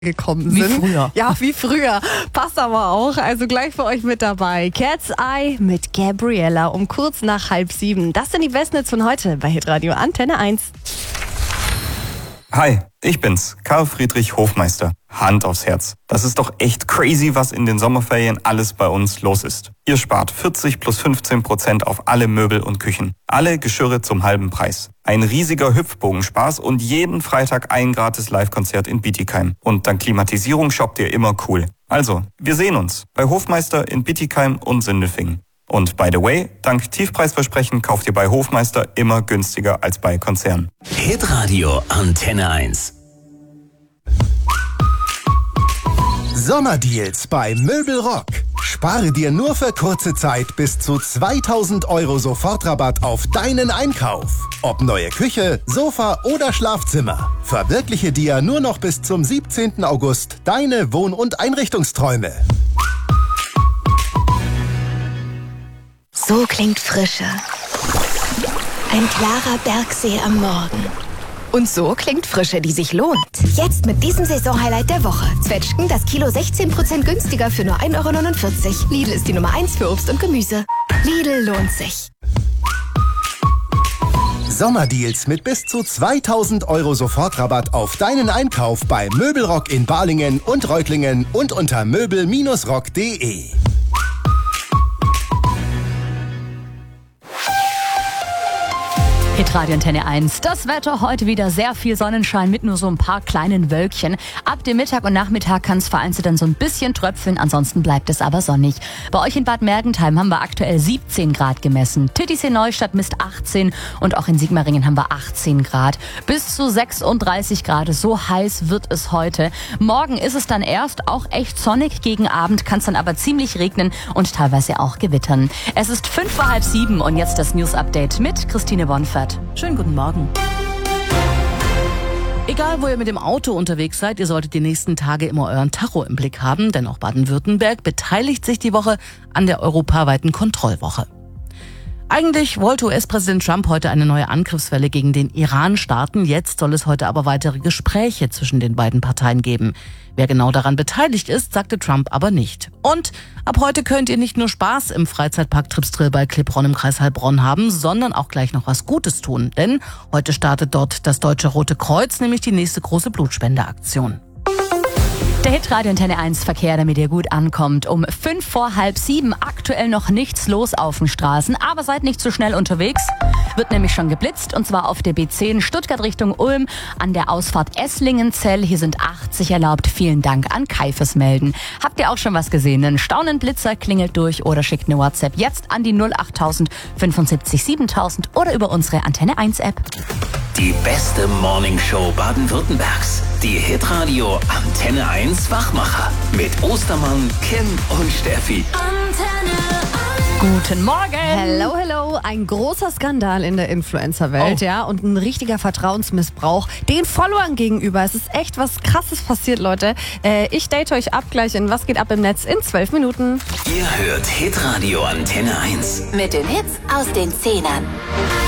gekommen sind. Wie früher. Ja, wie früher. Passt aber auch. Also gleich für euch mit dabei. Cat's Eye mit Gabriella um kurz nach 6:30. Das sind die besten Hits von heute bei Hitradio Antenne 1. Hi, ich bin's, Karl Friedrich Hofmeister. Hand aufs Herz. Das ist doch echt crazy, was in den Sommerferien alles bei uns los ist. Ihr spart 40 plus 15% auf alle Möbel und Küchen. Alle Geschirre zum halben Preis. Ein riesiger Hüpfbogenspaß und jeden Freitag ein gratis Live-Konzert in Bietigheim. Und dank Klimatisierung shoppt ihr immer cool. Also, wir sehen uns bei Hofmeister in Bietigheim und Sindelfingen. Und by the way, dank Tiefpreisversprechen kauft ihr bei Hofmeister immer günstiger als bei Konzernen. Hitradio Antenne 1. Sommerdeals bei Möbelrock. Spare dir nur für kurze Zeit bis zu 2.000 € Sofortrabatt auf deinen Einkauf. Ob neue Küche, Sofa oder Schlafzimmer. Verwirkliche dir nur noch bis zum 17. August deine Wohn- und Einrichtungsträume. So klingt Frische. Ein klarer Bergsee am Morgen. Und so klingt Frische, die sich lohnt. Jetzt mit diesem Saisonhighlight der Woche. Zwetschgen das Kilo 16% günstiger für nur 1,49 €. Lidl ist die Nummer 1 für Obst und Gemüse. Lidl lohnt sich. Sommerdeals mit bis zu 2.000 € Sofortrabatt auf deinen Einkauf bei Möbelrock in Balingen und Reutlingen und unter möbel-rock.de. Hitradio Antenne 1. Das Wetter heute wieder sehr viel Sonnenschein mit nur so ein paar kleinen Wölkchen. Ab dem Mittag und Nachmittag kann es vereinzelt dann so ein bisschen tröpfeln, ansonsten bleibt es aber sonnig. Bei euch in Bad Mergentheim haben wir aktuell 17 Grad gemessen. Titisee-Neustadt misst 18 und auch in Sigmaringen haben wir 18 Grad. Bis zu 36 Grad, so heiß wird es heute. Morgen ist es dann erst auch echt sonnig, gegen Abend kann es dann aber ziemlich regnen und teilweise auch gewittern. Es ist 6:05 und jetzt das News-Update mit Christine Bonfert. Schönen guten Morgen. Egal, wo ihr mit dem Auto unterwegs seid, ihr solltet die nächsten Tage immer euren Tacho im Blick haben, denn auch Baden-Württemberg beteiligt sich die Woche an der europaweiten Kontrollwoche. Eigentlich wollte US-Präsident Trump heute eine neue Angriffswelle gegen den Iran starten. Jetzt soll es heute aber weitere Gespräche zwischen den beiden Parteien geben. Wer genau daran beteiligt ist, sagte Trump aber nicht. Und ab heute könnt ihr nicht nur Spaß im Freizeitpark Tripsdrill bei Klebronn im Kreis Heilbronn haben, sondern auch gleich noch was Gutes tun. Denn heute startet dort das Deutsche Rote Kreuz, nämlich die nächste große Blutspendeaktion. Der Hitradio Antenne 1 Verkehr, damit ihr gut ankommt. Um 6:05 aktuell noch nichts los auf den Straßen, aber seid nicht zu schnell unterwegs. Wird nämlich schon geblitzt und zwar auf der B10 Stuttgart Richtung Ulm an der Ausfahrt Esslingenzell. Hier sind 80 erlaubt. Vielen Dank an Kai fürs Melden. Habt ihr auch schon was gesehen? Einen Staunenblitzer klingelt durch oder schickt eine WhatsApp jetzt an die 08000 75 7000 oder über unsere Antenne 1 App. Die beste Morningshow Baden-Württembergs. Die Hitradio Antenne 1 Wachmacher. Mit Ostermann, Kim und Steffi. Guten Morgen! Hello, hello. Ein großer Skandal in der Influencer-Welt, ja, und ein richtiger Vertrauensmissbrauch den Followern gegenüber. Es ist echt was Krasses passiert, Leute. Ich date euch ab gleich in Was geht ab im Netz in 12 Minuten. Ihr hört Hitradio Antenne 1. Mit den Hits aus den 10ern.